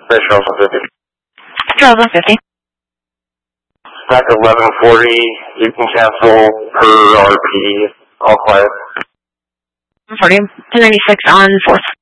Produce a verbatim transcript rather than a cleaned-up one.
Fish Charles one fifty. Charles one fifty. Back eleven forty, you can cancel per R P, all quiet. one forty, ten ninety-six on fourth.